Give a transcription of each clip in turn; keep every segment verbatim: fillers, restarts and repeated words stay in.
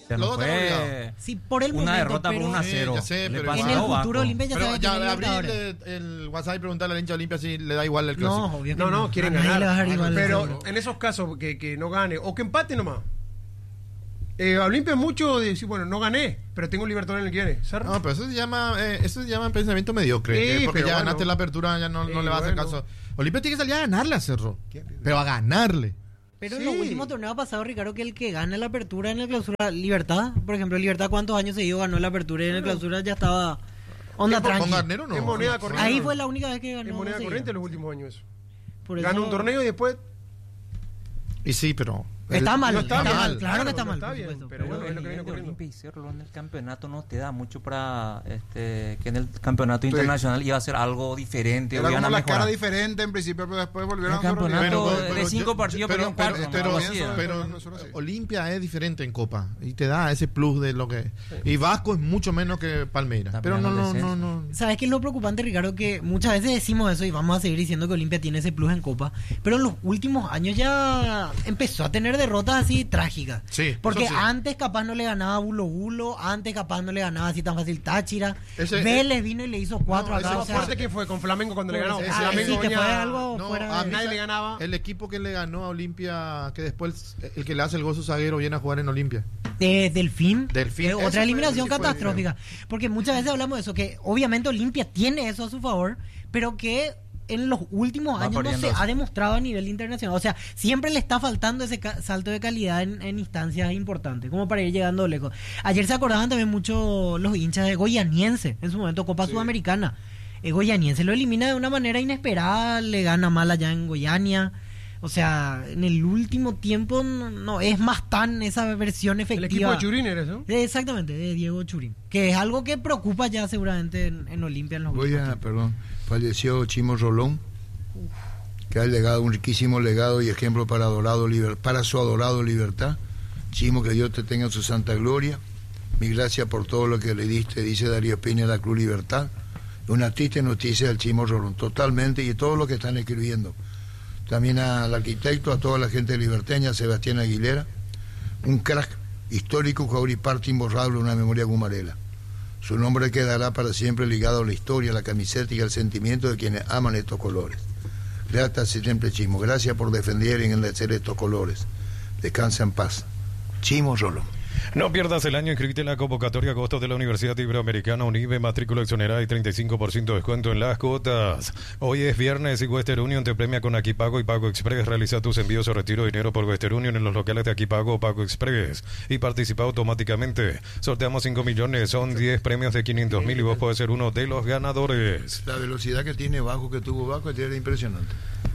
Ya no fue sí, por el una momento, derrota por pero- uno a cero. Sí, ya sé, Le pero pasó en el a Vasco. futuro Olimpia ya Pero sabe ya que de tiene abrir Libertadores. el, el WhatsApp y preguntarle al hincha Olimpia si le da igual el No, clásico. obvio que No, no, quieren A nadie ganar. le va a dar igual. Pero en esos casos que, que no gane, o que empate nomás. Eh, Olimpia es mucho de decir, bueno, no gané, pero tengo un Libertadores en el que viene. Cerro. No, pero eso se llama, eh, eso se llama pensamiento mediocre. Sí, eh, porque pero ya bueno. ganaste la apertura, ya no, no Sí, le va a hacer bueno. caso. Olimpia tiene que salir a ganarle a Cerro. Pero a ganarle. Pero Sí. en los últimos torneos pasados, Ricardo, que el que gana la apertura en la clausura, Libertad, por ejemplo, Libertad, ¿cuántos años seguidos ganó la apertura y en la clausura ya estaba onda Con tranqui? Garnero no. Es moneda corriente. Ahí fue la única vez que ganó. Es moneda seguido. corriente en los últimos años eso. Por eso- Gana un torneo y después... Y sí, pero... Está el- mal, no está, está mal, bien, claro claro, que está no mal, está por bien, supuesto. pero bueno, Pero es lo el que viene nivel de ocurriendo. Olimpia y Cerro en el campeonato no te da mucho para este, que en el campeonato internacional iba a ser algo diferente. Era o iban como a la cara mejorar. diferente en principio, pero después volvieron El a ser campeonato Olimpia. de- de cinco partidos pero, perdieron cuatro, pero, ¿no? pero, Algo así, pero, ¿no? No solo así. Olimpia es diferente en Copa y te da ese plus de lo que... Y Vasco es mucho menos que Palmeiras. Está Pero no, peleando no, el descenso. no, no. ¿Sabes qué es lo preocupante, Ricardo? Que muchas veces decimos eso y vamos a seguir diciendo que Olimpia tiene ese plus en Copa, pero en los últimos años ya empezó a tener derrotas así trágicas. Sí, Porque eso sí. antes capaz no le ganaba a Bulo Bulo, antes capaz no le ganaba así tan fácil Táchira. Ese- Vélez vino y le hizo cuatro No, acá. ese o Lo sea, fuerte que fue con Flamengo cuando le ganó. ese- ese- ah, Flamengo sí, que venía- fue algo No, fuera a de... mí nadie sa- le ganaba. El equipo que le ganó a Olimpia, que después el que le hace el gol su zaguero viene a jugar en Olimpia. de Delfín, Delfín, eh, ese fue otra eliminación el que fue catastrófica, porque muchas veces hablamos de eso, que obviamente Olimpia tiene eso a su favor, pero que en los últimos Va años no perdiendo se eso. ha demostrado a nivel internacional, o sea, siempre le está faltando ese ca- salto de calidad en, en instancias importantes, como para ir llegando lejos. Ayer se acordaban también mucho los hinchas de Goianiense, en su momento Copa Sudamericana. Eh, Goianiense lo elimina de una manera inesperada, le gana mal allá en Goiania. O sea, en el último tiempo no, no es más tan esa versión efectiva. El equipo de Churín era eso. Eh, Exactamente, de Diego Churín. Que es algo que preocupa ya seguramente en, en Olimpia en los Voy últimos a, tiempos. perdón, falleció Chimo Rolón, que ha legado un riquísimo legado y ejemplo para adorado liber- para su adorado Libertad. Chimo, que Dios te tenga en su santa gloria. Mi gracias por todo lo que le diste, dice Darío Peña de la Cruz Libertad. Una triste noticia del Chimo Rolón, totalmente, y todos los que están escribiendo. También al arquitecto, a toda la gente liberteña, Sebastián Aguilera, un crack histórico, jugador y parte imborrable de una memoria gumarela. Su nombre quedará para siempre ligado a la historia, a la camiseta y al sentimiento de quienes aman estos colores. Gracias siempre, Chimo. Gracias por defender y enaltecer estos colores. Descansa en paz. Chimo Rolón. No pierdas el año, inscríbete en la convocatoria agosto de la Universidad Iberoamericana UNIBE, matrícula exonerada y treinta y cinco por ciento de descuento en las cuotas. Hoy es viernes y Western Union te premia con Aquipago y Pago Express. Realiza tus envíos o retiro de dinero por Western Union en los locales de Aquipago o Pago Express y participa automáticamente. Sorteamos cinco millones, son diez premios de quinientos mil y vos podés ser uno de los ganadores. La velocidad que tiene Bajo, que tuvo Bajo, era impresionante.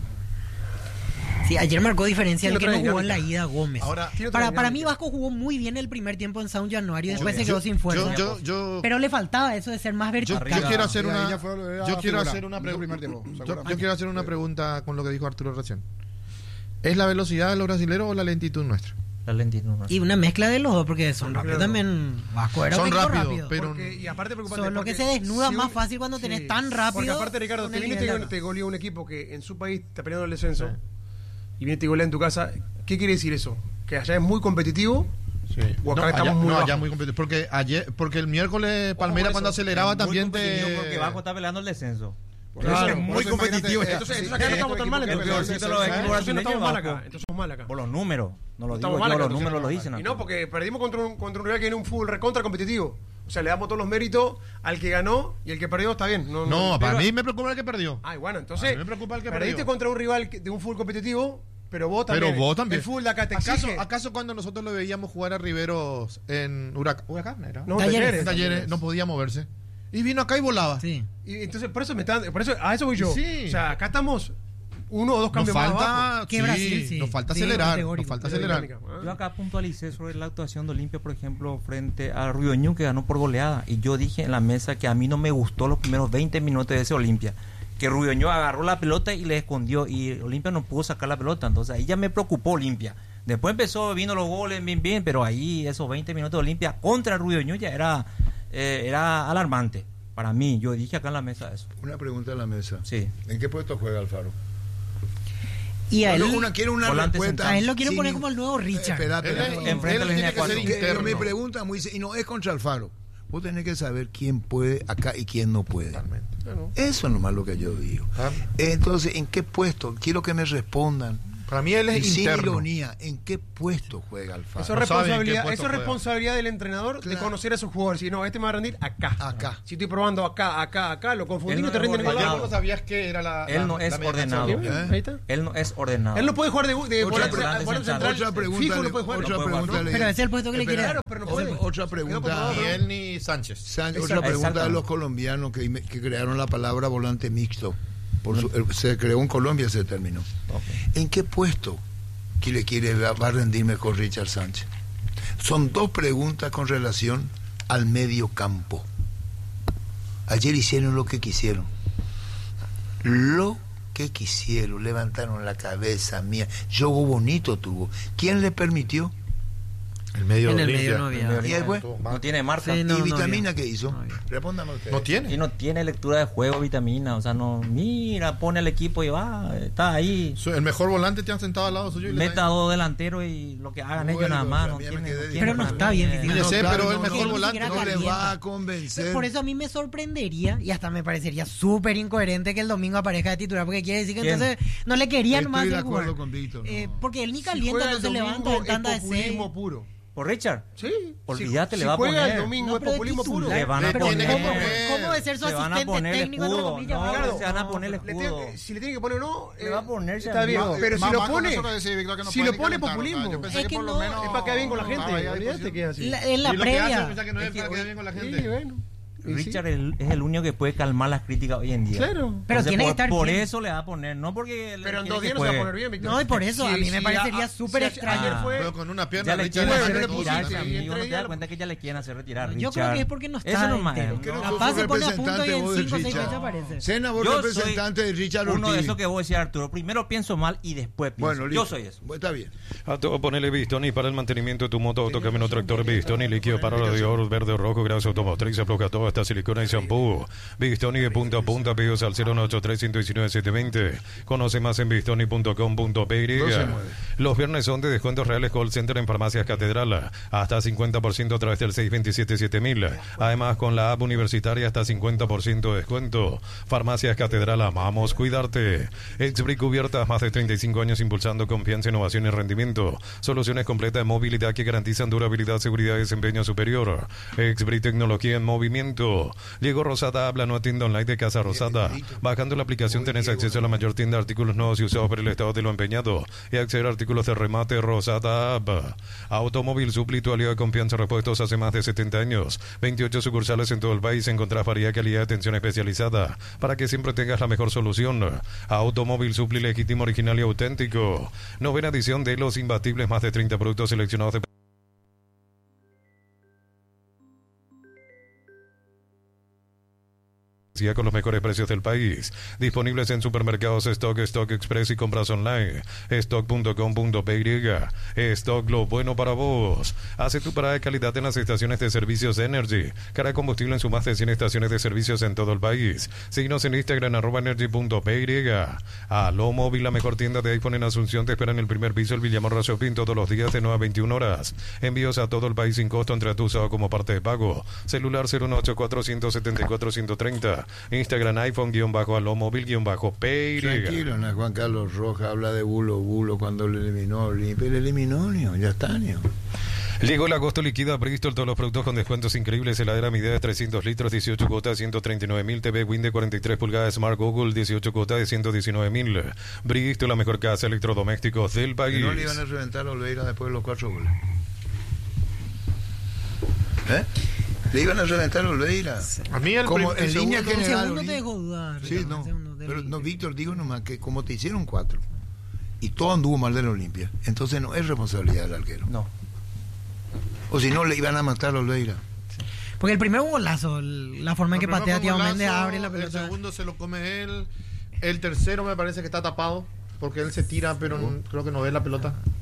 Sí, ayer marcó diferencia el Tiene que no otra jugó en la dinámica. ida, Gómez. Ahora, tiene otra para, para dinámica. mí Vasco jugó muy bien el primer tiempo en San Januario y después Yo- se quedó yo- sin fuerza. Yo, yo, yo, Pero le faltaba eso de ser más yo, vertical. yo quiero hacer Y ahí una, ya fue- era yo quiero figura, hacer una en su pregunta. primer tiempo, ¿se Yo, acuerdan? yo quiero hacer una pregunta con lo que dijo Arturo recién. ¿Es la velocidad de los brasileros o la lentitud nuestra? La lentitud, ¿no? Y una mezcla de los dos, porque son rápidos también. Vasco era Son un equipo rápidos, rápido. pero- Porque- y aparte preocupante. Solo que porque se desnuda si más un- fácil cuando tenés tan rápido Porque aparte, Ricardo, con te el viene y nivel te, de acá. te golea un equipo que en su país está peleando el descenso y viene y te golea en tu casa. ¿Qué quiere decir eso? ¿Que allá es muy competitivo? Sí. O acá no, estamos allá, muy no, bajo. allá muy competitivo. Porque ayer, porque el miércoles Palmeiras eso. cuando aceleraba Muy también competitivo te... porque Vasco está peleando el descenso. Por Claro, eso, por muy eso competitivo. imagínate, entonces- entonces acá no estamos tan mal, El entonces. peorcito de los equipos Entonces no brasileños, estamos mal Vasco. acá. Entonces estamos mal acá. Por los números, no lo Estamos digo mal yo, acá, los entonces. números lo dicen. Y no, porque perdimos contra un, contra un rival que tiene un fútbol recontra competitivo. O sea, le damos todos los méritos al que ganó y el que perdió está bien. No, No, para pero- mí me preocupa el que perdió. Ay, bueno, entonces. A mí me preocupa el que perdiste perdió. contra un rival que- de un fútbol competitivo, pero vos también. Pero vos también. El fútbol de acá te ¿Acaso, exige. ¿Acaso cuando nosotros lo veíamos jugar a Riveros en Huracán? ¿Huracán era? No, Talleres. Talleres. En Talleres no podía moverse. Y vino acá y volaba. Sí. Y entonces, por eso me están. Por eso, a eso voy yo. Sí. O sea, acá estamos uno o dos Nos cambios más abajo. falta, Que sí, Brasil, sí. nos falta Sí, acelerar. Nos categórico. falta Esa acelerar. dinámica. Ah. Yo acá puntualicé sobre la actuación de Olimpia, por ejemplo, frente a Ruidoñú, que ganó por goleada. Y yo dije en la mesa que a mí no me gustó los primeros veinte minutos de ese Olimpia. Que Ruidoñú agarró la pelota y le escondió. Y Olimpia no pudo sacar la pelota. Entonces ahí ya me preocupó Olimpia. Después empezó, vino los goles bien, bien. Pero ahí esos veinte minutos de Olimpia contra Ruidoñú ya era, eh, era alarmante. Para mí, yo dije acá en la mesa eso. Una pregunta en la mesa. Sí. ¿En qué puesto juega Alfaro? Y a él, Cuando una quiere una volante respuesta. a él lo quieren sin poner ni- como el nuevo Richard. Espera, Él espera. es- Enfrente él de la tiene línea que ser cuatro. Pero interno. mi pregunta muy se- y no es contra Alfaro. Vos tenés que saber quién puede acá y quién no puede. Bueno, Eso es nomás lo que yo digo. Ah. Entonces, ¿en qué puesto? Quiero que me respondan. para mí él es Y sin interno. ironía, ¿en qué puesto juega Alfaro? Eso es No saben en qué responsabilidad, puesto eso es juega. responsabilidad del entrenador de Claro. conocer a sus jugadores. Si no, este me va a rendir acá. Acá. Si estoy probando acá, acá, acá, lo confundí Él y no no te es rinde en ningún ordenado. lado. Ayer vos no sabías que era la. Él la- no es la media ordenado. canción. ¿Eh? Ahí está. Él no es ordenado. Él no puede jugar de, de Otra volante, volante volante central. central. Otra pregunta, Fijo le- no puede jugar. otra No puede jugar. pregunta le- Pero ese es el puesto que le quiere Claro, dar. pero no Otra- puede. otra Quedó pregunta. comprobado. Ni él ni Sánchez. San- Exacto. otra pregunta Exacto. de los colombianos que, que crearon la palabra volante mixto. Por su- eh, se creó en Colombia ese término. Ok. ¿En qué puesto que le quiere va va a rendir mejor Richard Sánchez? Son dos preguntas con relación al medio campo. Ayer hicieron lo que quisieron. Lo que quisieron. Levantaron la cabeza mía. Jugó bonito tuvo. ¿Quién le permitió? El medio En de el Olimpia. medio no había. Y ahí fue. No tiene marca. Sí, no, ¿Y no Vitamina había. qué hizo? No había. Respóndame usted. No Y tiene. no tiene lectura de juego, Vitamina. O sea, no. Mira, pone el equipo y va. Está ahí. Su- El mejor volante te han sentado al lado suyo. y le Meta a dos delanteros y lo que hagan ellos Bueno, nada más. o sea, No ya me tiene, quedé- no tiene Pero no para está mí, bien, eh, Vitamina. Yo sé, claro, pero no, el no, mejor ni volante. siquiera No le calienta. va a convencer. Por eso a mí me sorprendería y hasta me parecería súper incoherente que el domingo aparezca de titular, porque quiere decir que ¿Quién? entonces no le querían Estoy más de hacer acuerdo jugar. con Víctor, Eh, no. porque él ni Si calienta, juega no el se domingo, levanta en es tanda de seis. populismo puro. Por Richard. Sí. Olvídate, si, le va a si juega poner. el domingo No, es pero de populismo puro. titular. Le van a Pero poner. ¿cómo, ¿cómo de ser su Le van a asistente poner el técnico entre escudo. comillas? No, Ricardo? se van a poner el Le tiene escudo. que- si le tiene que poner o no, Le eh, va a poner, está ya, bien. no, Pero si Más- lo más con pone, eso que decía Víctor, que no si puede lo ni pone calentar, populismo. o sea, yo pensé Es que que por lo no, menos es para que bien con la estaba gente. ahí a Olvídate disposición. que es así. La- en la Y lo que previa. hace, piensa que no es Es que para que hoy- bien con la Sí, gente. bueno. Y sí. Richard el- es el único que puede calmar las críticas hoy en día. Claro. Pero Entonces, tiene que por, estar por bien. eso le va a poner, no porque le Pero en quiere dos que días no se va a juegue. poner bien, Víctor. No, y por eso, a mí me parecería súper si extraño. Ayer fue. Pero con una pierna Ya le Richard quieren Bueno, hacer no le retirar, pusiste, y amigo. entre ¿No te días das lo- cuenta que ya le quieren hacer retirar, Yo Richard? creo que es porque no está Eso nomás. entero. ¿Por qué no No. sos Capaz se pone a representante punto y en vos de cinco o seis Richard? fechas aparece. Sena, vos Yo soy representante de Richard Ortiz. Uno de esos que vos decías, Arturo. Primero pienso mal y después pienso. Bueno, listo. Yo soy eso. Bueno, está bien. A todo ponele Bistoni para el mantenimiento de tu moto, autocamino, tractor, Bistoni, líquido para radiador, verde o rojo, grasa automotriz, afloja todo, hasta silicona y shampoo. Bistoni de punta a punta, pedidos al cero nueve ocho tres, uno uno nueve, siete dos cero. Conoce más en bistoni punto com punto p y. No se mueve. Los viernes son de descuentos reales call center en Farmacias Catedral, hasta cincuenta por ciento a través del seis dos siete siete mil. Además, con la app universitaria hasta cincuenta por ciento de descuento. Farmacias Catedral, amamos cuidarte. Exbrick Cubiertas, más de treinta y cinco años impulsando confianza, innovación y rendimiento. Soluciones completas de movilidad que garantizan durabilidad, seguridad y desempeño superior. Exbrick Tecnología en movimiento. Diego Rosada habla, no tienda online de Casa Rosada. Bajando la aplicación tenés acceso a la mayor tienda de artículos nuevos y usados por el estado de lo empeñado y acceder a artículos de remate. Rosada App. Automóvil Supli, tu aliado de confianza, repuestos hace más de setenta años. veintiocho sucursales en todo el país. Encontrás variedad, calidad y atención especializada para que siempre tengas la mejor solución. Automóvil Supli, legítimo, original y auténtico. Novena edición de Los Imbatibles, más de treinta productos seleccionados de con los mejores precios del país. Disponibles en supermercados Stock, Stock Express y compras online. stock punto com punto p y. Stock, lo bueno para vos. Hace tu parada de calidad en las estaciones de servicios Energy. Cara combustible en sus más de cien estaciones de servicios en todo el país. Síguenos en Instagram, arroba energy punto p y. Aló Móvil, la mejor tienda de iPhone en Asunción, te espera en el primer piso, el Villamorra Shopping, todos los días de nueve a veintiuna horas. Envíos a todo el país sin costo entre tu usado como parte de pago. Celular cero uno ocho cuatro, uno siete cuatro, uno uno tres cero. Instagram iPhone guión bajo aló móvil guión bajo P Y. Tranquilo, no, Juan Carlos Rojas habla de bulo, bulo cuando le eliminó Olimpia. Le eliminó, niño, ya está, niño. Llegó el agosto liquida Bristol, todos los productos con descuentos increíbles. Heladera Midea de trescientos litros, dieciocho cuotas, ciento treinta y nueve mil. T V Win de cuarenta y tres pulgadas, Smart Google, dieciocho cuotas de ciento diecinueve mil. Bristol, la mejor casa de electrodomésticos del Que país. no le iban a reventar a Oliveira después de los cuatro goles. ¿Eh? Le iban a reventar a Oliveira. A mí el, Como prim- el en línea segundo- El general, segundo te Olimpia. dejó dudar. Sí, Ricardo, no. el segundo te Pero dejó- no, Víctor, digo nomás que como te hicieron cuatro y todo anduvo mal de la Olimpia, entonces no es responsabilidad del arquero. No. O si no, le iban a matar a Oliveira. Porque el primero un golazo, el- la forma en que El primero patea fue Thiago un Méndez golazo, abre la El pelota. segundo se lo come él. El tercero me parece que está tapado porque él se tira, pero n- creo que no ve la pelota.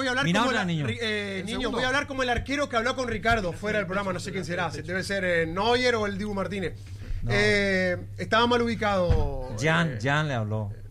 voy a hablar Mirá como otra, la- niño. ri- eh, El niño, segundo. voy a hablar como el arquero que habló con Ricardo fuera del programa, no sé quién será, debe ser eh, Neuer o el Dibu Martínez. Eh, estaba mal ubicado. Jan, eh, Jan le habló.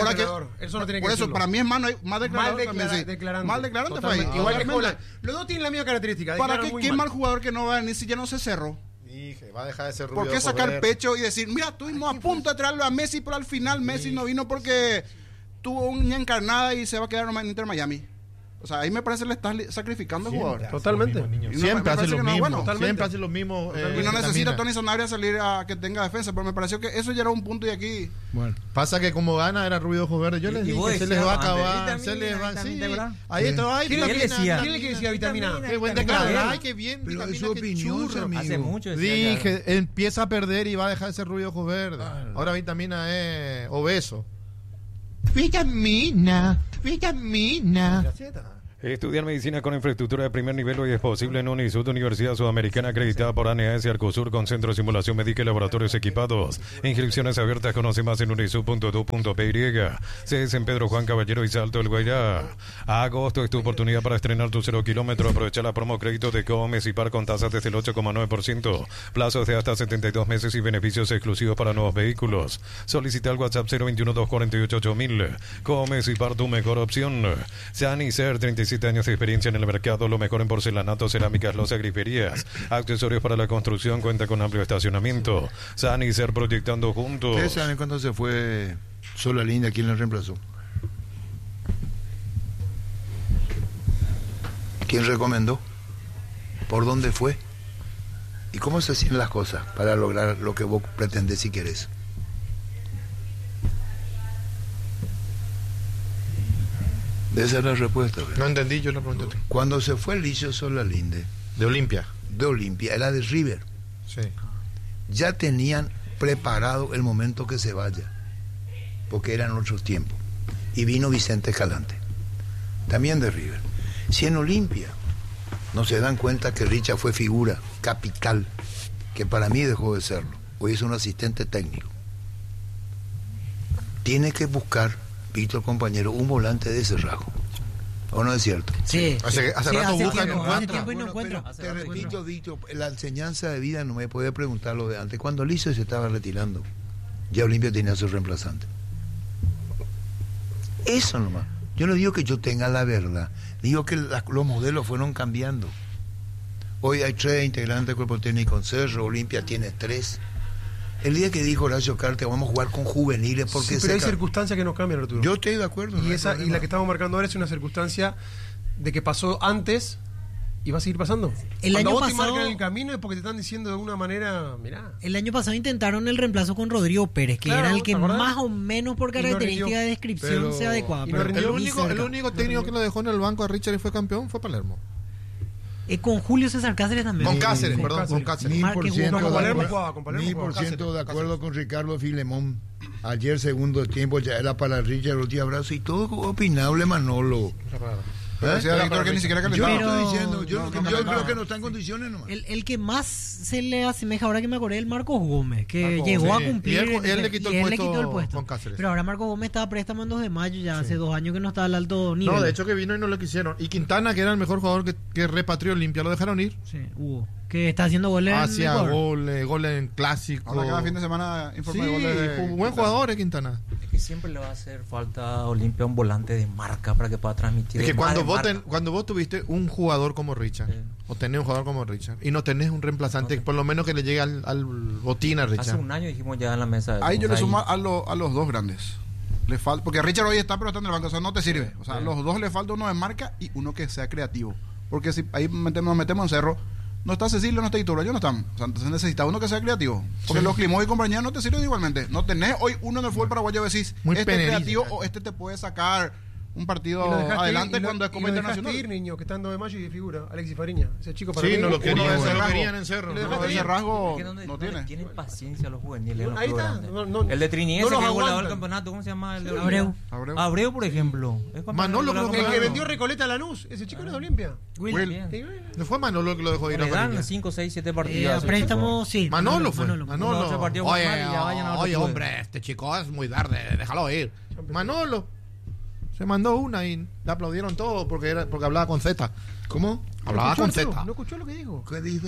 Ahora que, declarador. Eso no tiene que por eso, decirlo. para mí es más, más declarador Mal también, declara- sí. declarante. Mal declarante fue ahí. Totalmente. Igual que Totalmente. Holland. Los dos tienen la misma característica. ¿Para declaran qué? muy ¿Qué mal. mal jugador que no va ni si ya no se cerró? Dije, va a dejar de ser Rubio ¿Por qué de sacar joder? pecho y decir, mira, estuvimos a punto de traerlo a Messi, pero al final Messi no vino porque tuvo una encarnada y se va a quedar en Inter Miami? O sea, ahí me parece que le estás li- sacrificando al jugador. Totalmente. Y no, me- me Siempre hace parece lo que no es mismo. bueno. totalmente. Siempre hace lo mismo. eh, Y no necesita Vitamina. Tony Sanabria salir a que tenga defensa, pero me pareció que eso ya era un punto y aquí... Bueno, Pasa que como gana era Rubio de Ojo Verde. Yo Y- les y dije, vos se les decías va a antes, acabar. vitamina, Se les va vitamina, sí. ¿te acordás? Ahí está. Ay, ¿Quién le vitamina, decía? ¿Quién le que decía vitamina? Qué buen Vitamina declarar. B. Ay, qué bien. pero es vitamina, su qué opinión, churro. amigo. Hace mucho decía Dije, empieza a perder y va a dejar de ser Rubio de Ojo Verde. Ahora vitamina es obeso. vitamina, vitamina. Estudiar medicina con infraestructura de primer nivel hoy es posible en UNISUD, Universidad Sudamericana acreditada por A N A S y Arcosur, con centro de simulación médica y laboratorios equipados. Inscripciones abiertas, conoce más en unisud punto edu punto p y. C S en Pedro Juan Caballero y Salto del Guairá. Agosto es tu oportunidad para estrenar tu cero kilómetro. Aprovecha la promo crédito de Comes y Par con tasas desde el ocho coma nueve por ciento. Plazos de hasta setenta y dos meses y beneficios exclusivos para nuevos vehículos. Solicita al WhatsApp cero veintiuno, doscientos cuarenta y ocho, ocho mil. Comes y Par, tu mejor opción. Sanicer, treinta y siete años de experiencia en el mercado, lo mejor en porcelanato, cerámicas, loza, griferías, accesorios para la construcción, cuenta con amplio estacionamiento. Sanicer, proyectando juntos. ¿Ustedes saben cuándo se fue Sola Linda? ¿Quién la reemplazó? ¿Quién recomendó? ¿Por dónde fue? ¿Y cómo se hacían las cosas para lograr lo que vos pretendés y querés? Esa es la respuesta. ¿verdad? No entendí, yo la pregunté. Cuando se fue Licio Solalinde De Olimpia. de Olimpia, era de River, Sí. ya tenían preparado el momento que se vaya, porque eran otros tiempos. Y vino Vicente Escalante, también de River. Si en Olimpia no se dan cuenta que Richa fue figura capital, que para mí dejó de serlo, hoy es un asistente técnico, tiene que buscar, Víctor compañero, un volante de ese rasgo. ¿O no es cierto? Sí. Hace- hace Sí, rato hace busca y tiempo, no hace encuentra. tiempo y no Bueno, encuentra. pero Hace te rato que repito, Víctor, la enseñanza de vida no me puede preguntar lo de antes. Cuando Licio se estaba retirando, ya Olimpia tenía su reemplazante. Eso nomás. Yo no digo que yo tenga la verdad, digo que la- los modelos fueron cambiando. Hoy hay tres integrantes del cuerpo técnico en Cerro, Olimpia tiene tres. El día que dijo Horacio Cartes, vamos a jugar con juveniles porque Sí, se pero hay ca- circunstancias que no cambian, Arturo. Yo estoy de acuerdo. no y hay esa y problema. la que estamos marcando ahora es una circunstancia de que pasó antes y va a seguir pasando. El Cuando año vos te pasado- marcan el camino es porque te están diciendo de alguna manera, mirá. El año pasado intentaron el reemplazo con Rodrigo Pérez, que Claro, era el que ¿te acordás? más o menos por Y no característica rindió. de descripción Pero- se adecuaba. y no pero rindió. El ni único, el cerca. único técnico que lo dejó en el banco a Richard y fue campeón fue Palermo. Eh, con Julio César Cáceres también. Con Cáceres, con perdón, Cáceres. con Cáceres. Mil Marque por jugó ciento con de Palermo, acuerdo- jugaba con Palermo, mil jugaba por con ciento de Cáceres. acuerdo con Ricardo Filemón. Ayer segundo tiempo ya era para Richard, el último abrazo y todo opinable Manolo. Pero decía Víctor que ni siquiera Yo calentaba. no Pero- estoy diciendo, yo, no, no- no yo calentaba. creo que no está en condiciones nomás. El, el que más se le asemeja, ahora que me acordé, el Marcos Gómez, que Marcos llegó Gómez. a cumplir. Y él- él le quitó y el él le puesto quitó el puesto. con Cáceres. Pero ahora Marcos Gómez estaba a préstamo en dos de mayo, ya hace dos años que no está al alto nivel. No, de hecho que vino y no lo quisieron. Y Quintana, que era el mejor jugador que, que repatrió Olimpia, lo dejaron ir. Sí, Hugo. Que está haciendo goles. en Hacia Ecuador. goles, goles en clásico. Ahora cada fin de semana Sí, informa de goles de- buen jugador es Quintana. Es que siempre le va a hacer falta a Olimpia un volante de marca para que pueda transmitir. Es que más cuando de vos, marca. ten- cuando vos tuviste un jugador como Richard, Sí. o tenés un jugador como Richard, y no tenés un reemplazante, No te- por lo menos que le llegue al, al botín a Hace Richard. un año dijimos ya en la mesa. Ahí yo le o sea, sumo a, lo- a los dos grandes. Le falta, porque Richard hoy está, pero está en el banco, o sea, no te sirve. O sea, Sí. los dos le falta uno de marca y uno que sea creativo. Porque si ahí metemos, nos metemos en cerro, no está Cecilio, no está Iturra, yo no están. O sea, entonces necesita uno que sea creativo. Porque los Climó y compañía no te sirven igualmente. No tenés hoy uno en el fútbol paraguayo, decís, Muy este es penerizo, creativo claro. o este te puede sacar un partido Y lo dejaste adelante ir, y lo- cuando es y Copa lo dejaste Internacional. ir, niño, que está en dos de mayo y de figura. Alexis Fariña, ese chico para Sí, mí, no lo uno querían, de no ese lo rasgo. querían en cerro. Le No, dejaste ese ir. rasgo Es que no, le- no no tiene. le tienen paciencia a los juveniles. en No, los ahí clubes está, grandes. no, no, el de Triniense, no que los es goleador del aguantan. campeonato, ¿cómo se llama? El de Abreu. Abreu. Abreu, por ejemplo. Es campeón Manolo, del creo que El que campeonato. vendió Recoleta a Lanús, ese chico no es de Olimpia. Will. Bien. Y bueno, No fue Manolo que lo dejó ir a Le dan Manila. cinco, seis, siete Eh, partidos. a préstamo, sí. Manolo fue. Manolo. Manolo. Uno, otro partido Oye, mal y ya vayan a otro oye, club. hombre, este chico es muy verde, déjalo ir. Manolo. Se mandó una y le aplaudieron todo porque era porque hablaba con Z. ¿Cómo? Hablaba ¿No con escuchó, Z. Arturo? ¿No escuchó lo que dijo? ¿Qué dice?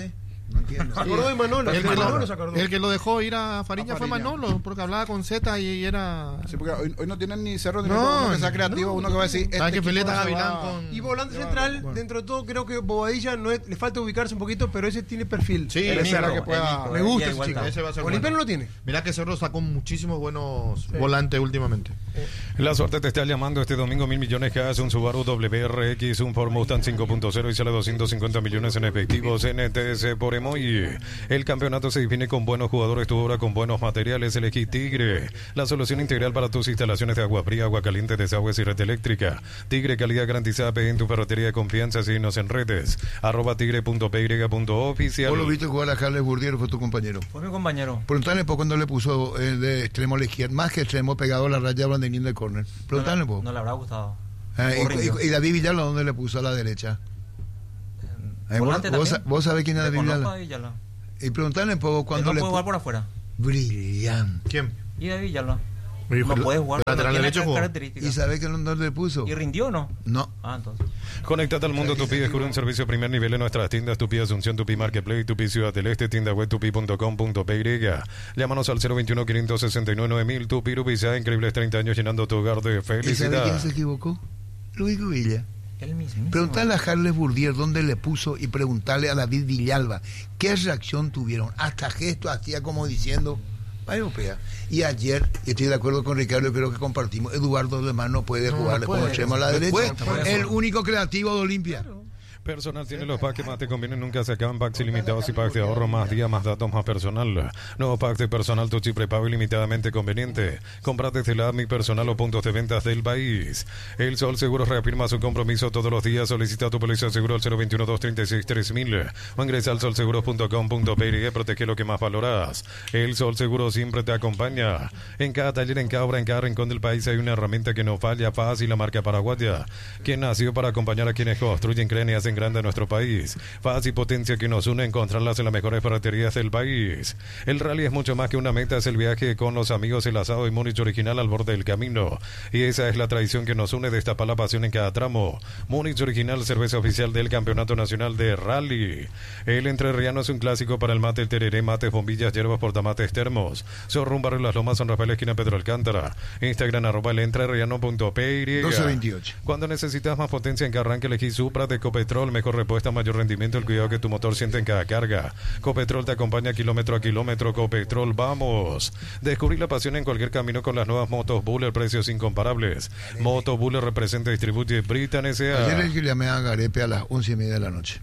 No entiendo. Se acordó de Manolo. El de que, Manolo lo, se acordó. el que lo dejó ir a Fariña A fue Fariña. Manolo, porque hablaba con Z y era... Sí, porque hoy, hoy no tienen ni cerro ni No, no, uno que sea creativo, no. uno que va a decir. Ah, que equipo Fileta se Gavilán va- con... Y volante Bueno, central, bueno. dentro de todo, creo que Bobadilla no es- le falta ubicarse un poquito, pero ese tiene perfil. Sí, Él el será Nico, que pueda- el Nico, Me eh, gusta y ese igual chico. está. Ese va a ser Olimpia bueno. no lo tiene. Mirá que Cerro sacó muchísimos buenos volantes últimamente. La suerte te está llamando este domingo. Mil millones cash, un Subaru W R X, un Ford Mustang cinco punto cero y sale doscientos cincuenta millones en efectivos N T S por Emoy. El campeonato se define con buenos jugadores, tu obra con buenos materiales. Elegí Tigre, la solución integral para tus instalaciones de agua fría, agua caliente, desagües y red eléctrica. Tigre, calidad garantizada. Pedí en tu ferretería de confianza. Síguenos en redes. Arroba tigre punto p y punto oficial. Vos lo viste jugar a Harles Burdier, fue tu compañero. Fue mi compañero. Preguntale por cuando le puso eh, de extremo a la izquierda, más que extremo, pegado a la raya banderín del córner. Preguntale no, po. no le habrá gustado. Eh, O rindió. y, y, y David Villalba, ¿dónde le puso a la derecha? Eh, vos, Volante vos, también. vos sabés quién es Le David conozco Villalba. a Villalba. Y preguntale po, Él cuando no le puede pu- jugar por afuera. Brillante. ¿Quién? Y David Villalba. Y No puede jugar. de lateral no tiene derecho las jugó. características. ¿Y sabés que dónde le puso? ¿Y rindió o no? No. Ah, entonces. Conéctate al mundo Tupi, descubre un servicio de primer nivel en nuestras tiendas Tupi Asunción, Tupi Marketplace, Tupi Ciudad del Este, tienda web tupi punto com punto p y. Llámanos al cero veintiuno, quinientos sesenta y nueve, nueve mil. Tupi Rubizá, increíbles treinta años llenando tu hogar de ¿Y sabés quién felicidad. se equivocó? Luis Villa. Él mismo. Preguntale a Harles Burdier dónde le puso y preguntarle a David Villalba qué reacción tuvieron. Hasta gesto hacía como diciendo, va europea. Y ayer, y estoy de acuerdo con Ricardo, creo que compartimos, Eduardo Lemán no puede No, jugar no como puede. extremo a la Le derecha. cuesta, por El eso. único creativo de Olimpia. Personal tiene los packs que más te convienen, nunca se acaban. Packs ilimitados y packs de ahorro, más días, más datos, más personal. Nuevos packs de personal, tu chip prepago ilimitadamente conveniente. Compra desde la app Mi Personal o puntos de ventas del país. El Sol Seguros reafirma su compromiso todos los días. Solicita tu póliza de seguro al cero veintiuno, doscientos treinta y seis, tres mil o ingresa al sol seguros punto com punto p y. Protege lo que más valoras. El Sol Seguro siempre te acompaña. En cada taller, en cada obra, en cada rincón del país hay una herramienta que no falla. Fácil, la marca paraguaya, que nació para acompañar a quienes construyen, creen y hacen grande nuestro país. Paz y potencia que nos une, encontrarlas en las mejores ferreterías del país. El rally es mucho más que una meta, es el viaje con los amigos, el asado y Múnich original al borde del camino. Y esa es la tradición que nos une, destapa la pasión en cada tramo. Múnich original, cerveza oficial del Campeonato Nacional de Rally. El entrerriano es un clásico para el mate, el tereré, mates, bombillas, hierbas, portamates, termos. Zorro, Barrio Las Lomas, San Rafael, esquina Pedro Alcántara. Instagram, arroba el entrerriano punto p y. doce veintiocho. Cuando necesitas más potencia en que arranque, elegí Supra de Ecopetrol, mejor respuesta, mayor rendimiento, el cuidado que tu motor siente en cada carga. Copetrol te acompaña kilómetro a kilómetro. Copetrol, vamos. Descubrir la pasión en cualquier camino con las nuevas motos Buller, precios incomparables. Moto Buller representa y distribuye Britan S Ayer A. le llamé a Garepe a las once y media de la noche.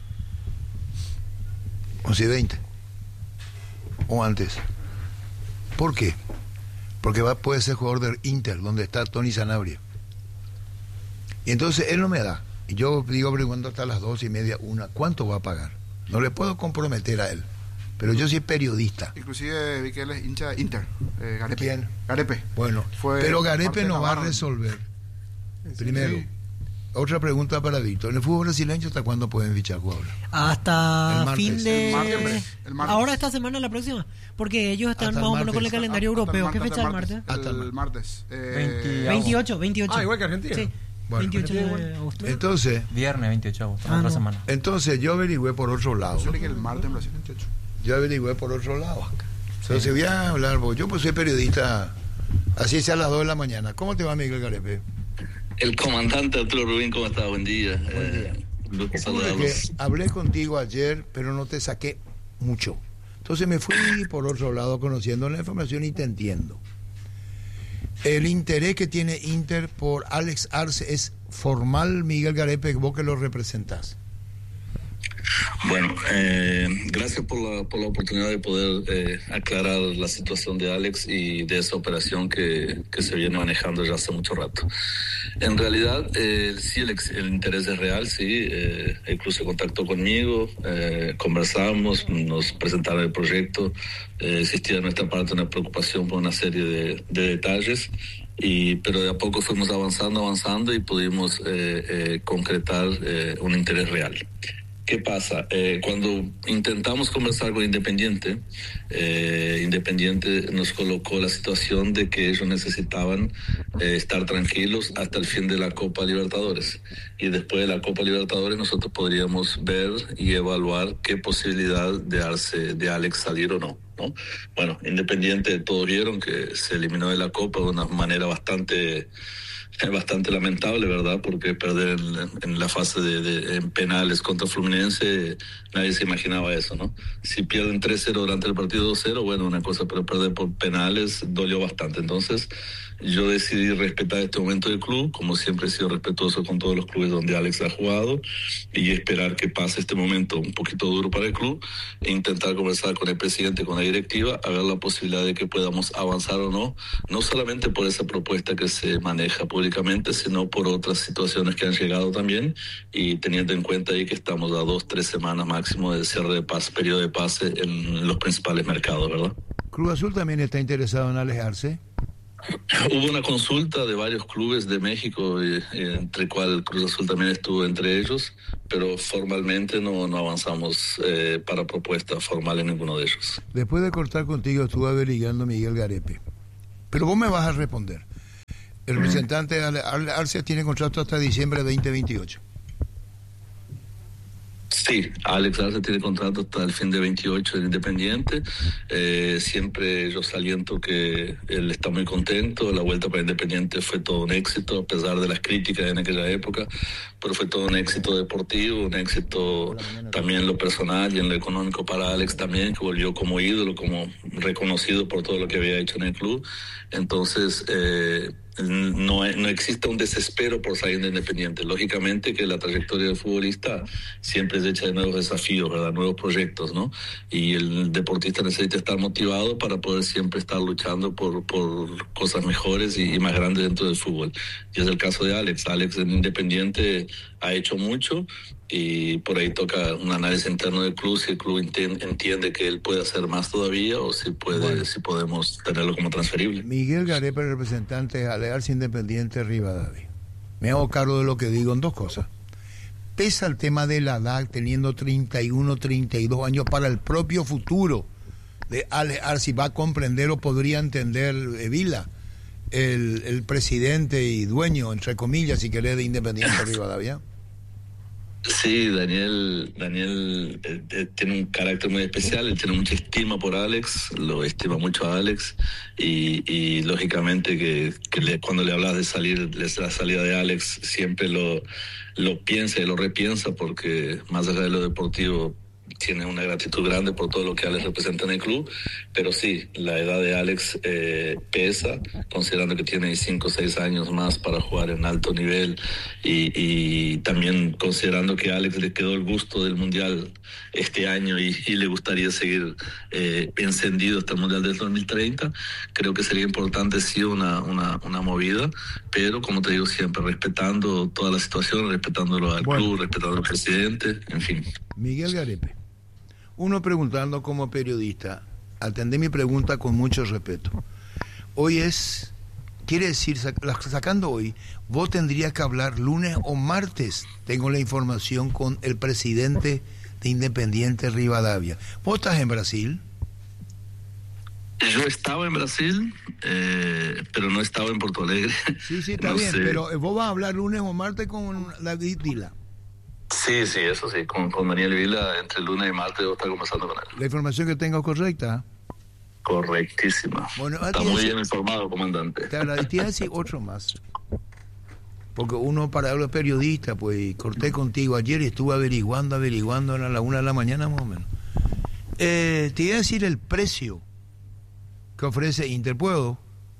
Once y veinte. O antes. ¿Por qué? Porque va, puede ser jugador del Inter, donde está Tony Sanabria. Y entonces él no me da. Y yo digo averiguando hasta las dos y media, una, ¿cuánto va a pagar? No le puedo comprometer a él. Pero yo soy periodista. Inclusive vi que él es hincha de Inter. Eh, Garepe. ¿Quién? Garepe. Bueno, Fue pero parte Garepe de no va a Navarro. resolver. Primero. Sí. Otra pregunta para Víctor. ¿En el fútbol brasileño hasta cuándo pueden fichar jugadores? Hasta El martes, fin de... el martes, el martes. Ahora esta semana, la próxima. Porque ellos están Hasta el más o menos martes. con el calendario Hasta el europeo. ¿Qué martes, fecha el hasta martes? Hasta el El martes. Eh, veinte. veintiocho, veintiocho. Ah, igual que Argentina. Sí, Bueno. veintiocho de Argentina agosto. Entonces, Viernes veintiocho de agosto, Ah, otra no. semana. entonces yo averigüé por otro lado. Yo leí que el martes en Brasil. veintiocho. Yo averigüé por otro lado. Entonces voy a hablar, vos. Yo pues soy periodista, así sea a las dos de la mañana. ¿Cómo te va, Miguel Garepe? El comandante Arturo Rubín, ¿cómo está? Buen día. Eh, gusto Ocurre que saludarlos. hablé contigo ayer, pero no te saqué mucho. Entonces me fui por otro lado conociendo la información y te entiendo. El interés que tiene Inter por Alex Arce es formal, Miguel Garepe, vos que lo representás. Bueno, eh, gracias por la, por la oportunidad de poder eh, aclarar la situación de Alex y de esa operación que, que se viene manejando ya hace mucho rato. En realidad, eh, sí, el, ex- el interés es real, sí. Eh, el club se contactó conmigo, eh, conversamos, nos presentaron el proyecto. Eh, existía de nuestra parte una preocupación por una serie de, de detalles. Y, pero de a poco fuimos avanzando, avanzando y pudimos eh, eh, concretar eh, un interés real. ¿Qué pasa? Eh, cuando intentamos conversar con Independiente, eh, Independiente nos colocó la situación de que ellos necesitaban eh, estar tranquilos hasta el fin de la Copa Libertadores. Y después de la Copa Libertadores nosotros podríamos ver y evaluar qué posibilidad de, darse, de Alex salir o no, ¿no? Bueno, Independiente, todos vieron que se eliminó de la Copa de una manera bastante... Es bastante lamentable, ¿verdad? Porque perder en, en la fase de, de en penales contra Fluminense, nadie se imaginaba eso, ¿no? Si pierden tres cero durante el partido dos cero, bueno, una cosa, pero perder por penales dolió bastante. Entonces, yo decidí respetar este momento del club, como siempre he sido respetuoso con todos los clubes donde Alex ha jugado, y esperar que pase este momento un poquito duro para el club, e intentar conversar con el presidente, con la directiva, a ver la posibilidad de que podamos avanzar o no, no solamente por esa propuesta que se maneja públicamente, sino por otras situaciones que han llegado también, y teniendo en cuenta ahí que estamos a dos, tres semanas máximo de cierre de pase, periodo de pase en los principales mercados, ¿verdad? Cruz Azul también está interesado en alejarse. Hubo una consulta de varios clubes de México, eh, entre cual Cruz Azul también estuvo entre ellos, pero formalmente no, no avanzamos eh, para propuesta formal en ninguno de ellos. Después de cortar contigo estuve averiguando a Miguel Garepe, pero vos me vas a responder. El representante Arce tiene contrato hasta diciembre de veinte veintiocho. Sí, Alex Arce tiene contrato hasta el fin de veintiocho en Independiente. Eh, siempre yo saliento que él está muy contento. La vuelta para Independiente fue todo un éxito, a pesar de las críticas en aquella época, pero fue todo un éxito deportivo, un éxito también en lo personal y en lo económico para Alex también, que volvió como ídolo, como reconocido por todo lo que había hecho en el club. Entonces, eh, No, no existe un desespero por salir de Independiente. Lógicamente que la trayectoria del futbolista siempre es hecha de nuevos desafíos, ¿verdad? Nuevos proyectos, ¿no? Y el deportista necesita estar motivado para poder siempre estar luchando por, por cosas mejores y, y más grandes dentro del fútbol. Y es el caso de Alex. Alex en Independiente ha hecho mucho, y por ahí toca un análisis interno del club, si el club entiende, entiende que él puede hacer más todavía, o si puede, bueno, si podemos tenerlo como transferible. Miguel Garepe, representante de Alejarse Independiente Rivadavia. Me hago cargo de lo que digo en dos cosas. Pesa el tema de la edad, teniendo treinta y uno, treinta y dos años, para el propio futuro de Alejarse, va a comprender o podría entender eh, Vila, el, el presidente y dueño, entre comillas, si querés, de Independiente Rivadavia. Sí, Daniel, Daniel eh, eh, tiene un carácter muy especial, él tiene mucha estima por Alex, lo estima mucho a Alex, y, y lógicamente que, que le, cuando le hablas de salir, de la salida de Alex, siempre lo, lo piensa y lo repiensa, porque más allá de lo deportivo tiene una gratitud grande por todo lo que Alex representa en el club, pero sí, la edad de Alex eh, pesa, considerando que tiene cinco o seis años más para jugar en alto nivel, y, y también considerando que a Alex le quedó el gusto del Mundial este año y, y le gustaría seguir eh, encendido hasta el Mundial del dos mil treinta, creo que sería importante sí una, una, una movida, pero como te digo siempre, respetando toda la situación, respetándolo al bueno. club, respetando al presidente, en fin. Miguel Garepe, uno preguntando como periodista, atendé mi pregunta con mucho respeto. Hoy es, quiere decir, sacando hoy, vos tendrías que hablar lunes o martes, tengo la información, con el presidente de Independiente Rivadavia. ¿Vos estás en Brasil? Yo estaba en Brasil, eh, pero no estaba en Porto Alegre. Sí, sí, está no bien, sé. Pero vos vas a hablar lunes o martes con la Dila. Sí, sí, eso sí, con, con Daniel Vila, entre lunes y martes yo estar conversando con él. ¿La información que tengo correcta? Correctísima. Bueno, está muy bien informado, comandante. Te agradecería decir otro más. Porque uno, para los periodistas, pues corté contigo ayer y estuve averiguando, averiguando a la una de la mañana más o menos. Eh, te iba a decir el precio que ofrece Inter, ¿puedo?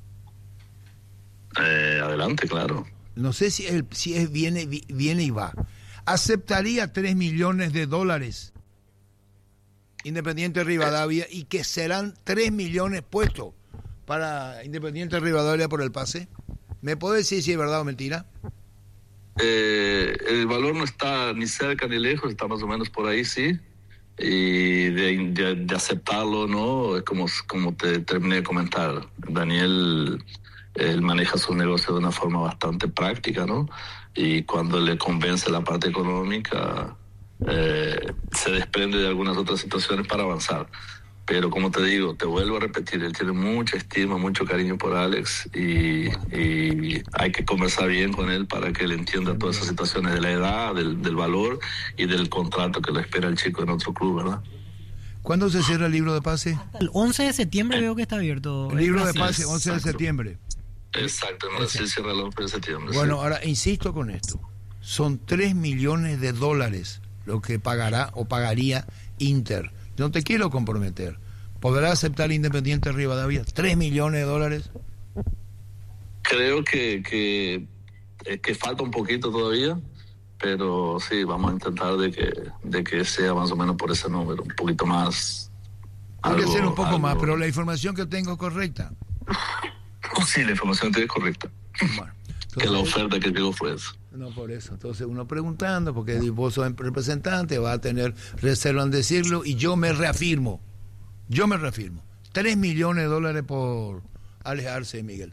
Eh, adelante, claro. No sé si, el, si es viene, viene y va. Aceptaría tres millones de dólares Independiente Rivadavia, y que serán tres millones puestos para Independiente Rivadavia por el pase. ¿Me puede decir si es verdad o mentira? Eh, el valor no está ni cerca ni lejos, está más o menos por ahí, sí. Y de, de, de aceptarlo, ¿no? Es como, como te terminé de comentar. Daniel, él maneja sus negocios de una forma bastante práctica, ¿no? Y cuando le convence la parte económica, eh, se desprende de algunas otras situaciones para avanzar. Pero como te digo, te vuelvo a repetir, él tiene mucha estima, mucho cariño por Alex y, y hay que conversar bien con él para que él entienda todas esas situaciones de la edad, del, del valor y del contrato que le espera el chico en otro club, ¿verdad? ¿Cuándo se cierra el libro de pase? Hasta el once de septiembre veo que está abierto. El libro de Brasil. pase, once de septiembre. Exacto, en Brasil cierra el once de septiembre. Bueno, sí. ahora insisto con esto. Son tres millones de dólares lo que pagará o pagaría Inter. No te quiero comprometer. ¿Podrá aceptar Independiente Rivadavia? ¿Tres millones de dólares? Creo que, que, eh, que falta un poquito todavía, pero sí, vamos a intentar de que, de que sea más o menos por ese número, un poquito más. Puede algo, ser un poco algo... más, pero la información que tengo es correcta. Sí, la información es correcta. Bueno, entonces, que la oferta que llegó fue eso. No, por eso. Entonces uno preguntando, porque vos sos representante, va a tener reserva en decirlo, y yo me reafirmo. Yo me reafirmo. Tres millones de dólares por alejarse, Miguel.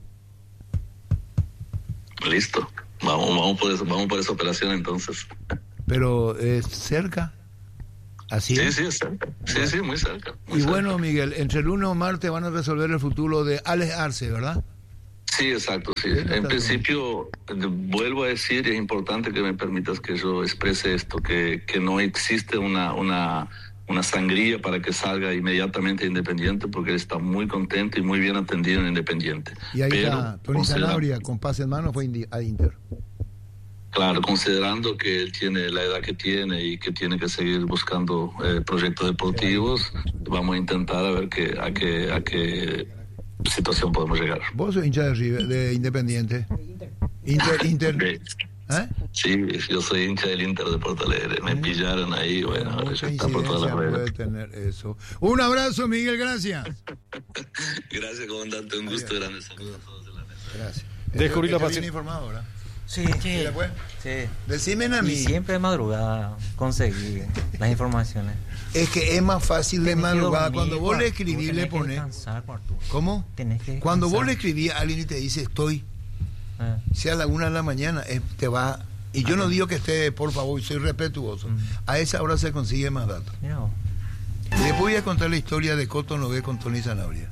Listo. Vamos, vamos, por eso, vamos por esa operación entonces. Pero es cerca. Así sí, es. Sí, es cerca. Sí, sí, muy cerca. Muy y cerca. bueno, Miguel, entre el lunes o martes van a resolver el futuro de alejarse, ¿verdad? Sí, exacto, sí. En principio, vuelvo a decir, es importante que me permitas que yo exprese esto, que, que no existe una, una, una sangría para que salga inmediatamente Independiente, porque él está muy contento y muy bien atendido en Independiente. Y ahí Pero, está, Tony considera- Sanabria, con pase en mano, fue indi- a Inter. Claro, considerando que él tiene la edad que tiene y que tiene que seguir buscando eh, proyectos deportivos, vamos a intentar a ver que, a qué a qué situación podemos llegar. ¿Vos sos hincha de, River- de Independiente? Inter, Inter. ¿Eh? Sí, yo soy hincha del Inter de Porto Alegre. Me pillaron ahí, bueno, Mucha está por todas las incidencia puede redes. tener eso. Un abrazo, Miguel, gracias. Gracias, comandante. Un gusto grande. Saludos a todos de la mesa. Gracias. Descubrí la Está pasión. bien informado, ¿verdad? Sí, Sí. ¿Ya fue? sí. Decime a mí. Y siempre de madrugada conseguí las informaciones. Es que es más fácil de Tenés que madrugada. dormir, Cuando vos le Arturo, escribís, tenés le que pones. descansar, Arturo. ¿Cómo? Tenés que Cuando vos le descansar. escribís a alguien y te dice estoy, Eh, sea a la una de la mañana, eh, te va. Y yo no digo que esté, por favor, soy respetuoso. A esa hora se consigue más datos. mira vos. Les voy a contar la historia de Coto Nogué con Tony Sanabria.